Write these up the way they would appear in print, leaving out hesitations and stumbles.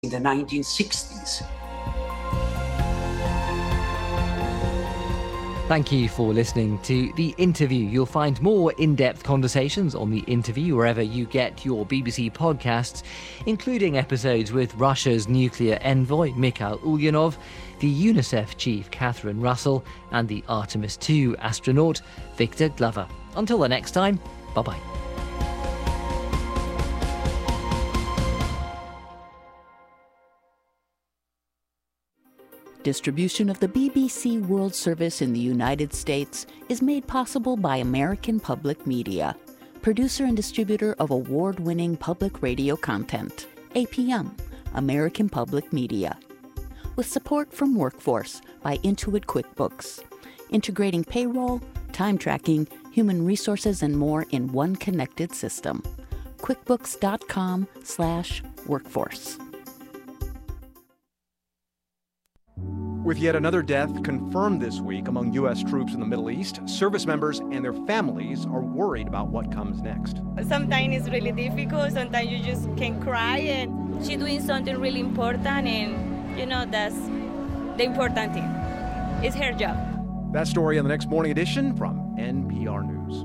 in the 1960s. Thank you for listening to The Interview. You'll find more in-depth conversations on The Interview wherever you get your BBC podcasts, including episodes with Russia's nuclear envoy, Mikhail Ulyanov, the UNICEF chief, Catherine Russell, and the Artemis II astronaut, Victor Glover. Until the next time, bye-bye. Distribution of the BBC World Service in the United States is made possible by American Public Media, producer and distributor of award-winning public radio content. APM, American Public Media. With support from Workforce by Intuit QuickBooks, integrating payroll, time tracking, human resources, and more in one connected system. QuickBooks.com/workforce. With yet another death confirmed this week among U.S. troops in the Middle East, service members and their families are worried about what comes next. Sometimes it's really difficult. Sometimes you just can cry, and she's doing something really important, and that's the important thing. It's her job. That story on the next Morning Edition from NPR News.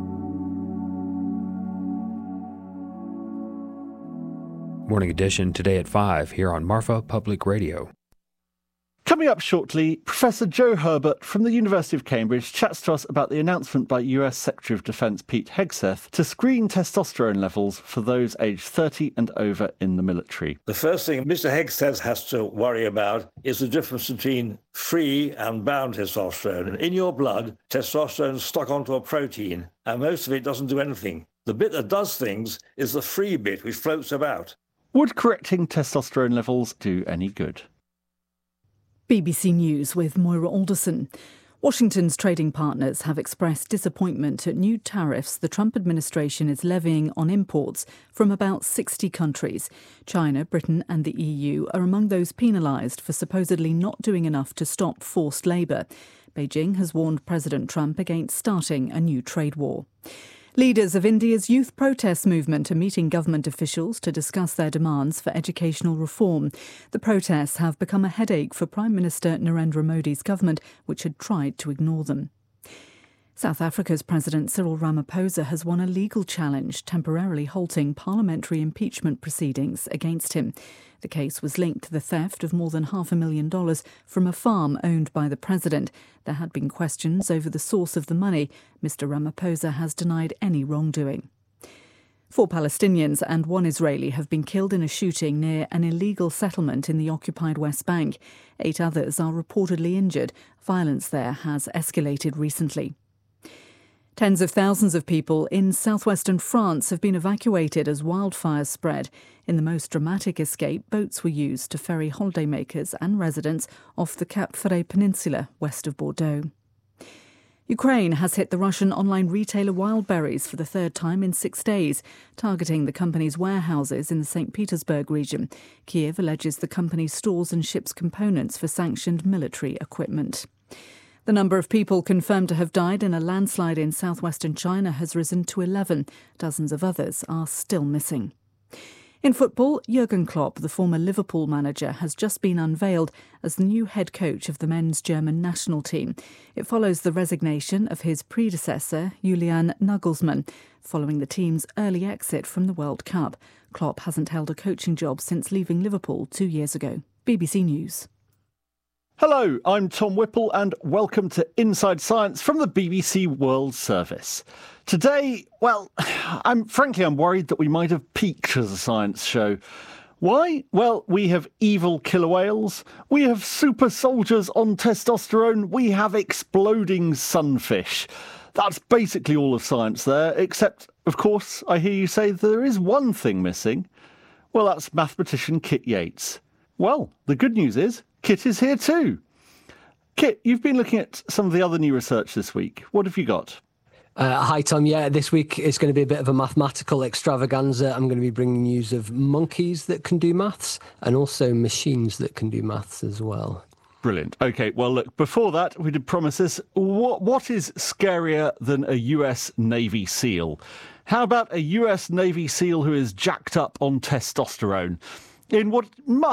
Morning Edition today at 5 here on Marfa Public Radio. Coming up shortly, Professor Joe Herbert from the University of Cambridge chats to us about the announcement by US Secretary of Defence Pete Hegseth to screen testosterone levels for those aged 30 and over in the military. The first thing Mr. Hegseth has to worry about is the difference between free and bound testosterone. In your blood, testosterone is stuck onto a protein, and most of it doesn't do anything. The bit that does things is the free bit, which floats about. Would correcting testosterone levels do any good? BBC News with Moira Alderson. Washington's trading partners have expressed disappointment at new tariffs the Trump administration is levying on imports from about 60 countries. China, Britain and the EU are among those penalised for supposedly not doing enough to stop forced labour. Beijing has warned President Trump against starting a new trade war. Leaders of India's youth protest movement are meeting government officials to discuss their demands for educational reform. The protests have become a headache for Prime Minister Narendra Modi's government, which had tried to ignore them. South Africa's President Cyril Ramaphosa has won a legal challenge, temporarily halting parliamentary impeachment proceedings against him. The case was linked to the theft of more than $500,000 from a farm owned by the president. There had been questions over the source of the money. Mr. Ramaphosa has denied any wrongdoing. 4 Palestinians and 1 Israeli have been killed in a shooting near an illegal settlement in the occupied West Bank. 8 others are reportedly injured. Violence there has escalated recently. Tens of thousands of people in southwestern France have been evacuated as wildfires spread. In the most dramatic escape, boats were used to ferry holidaymakers and residents off the Cap Ferret Peninsula west of Bordeaux. Ukraine has hit the Russian online retailer Wildberries for the 3rd time in 6 days, targeting the company's warehouses in the St. Petersburg region. Kiev alleges the company stores and ships components for sanctioned military equipment. The number of people confirmed to have died in a landslide in southwestern China has risen to 11. Dozens of others are still missing. In football, Jurgen Klopp, the former Liverpool manager, has just been unveiled as the new head coach of the men's German national team. It follows the resignation of his predecessor, Julian Nagelsmann, following the team's early exit from the World Cup. Klopp hasn't held a coaching job since leaving Liverpool 2 years ago. BBC News. Hello, I'm Tom Whipple and welcome to Inside Science from the BBC World Service. Today, well, I'm worried that we might have peaked as a science show. Why? Well, we have evil killer whales, we have super soldiers on testosterone, we have exploding sunfish. That's basically all of science there, except, of course, I hear you say there is one thing missing. Well, that's mathematician Kit Yates. Well, the good news is Kit is here too. Kit, you've been looking at some of the other new research this week. What have you got? Hi, Tom. Yeah, this week is going to be a bit of a mathematical extravaganza. I'm going to be bringing news of monkeys that can do maths and also machines that can do maths as well. Brilliant. OK, well, look, before that, we did promises. What is scarier than a US Navy SEAL? How about a US Navy SEAL who is jacked up on testosterone? in what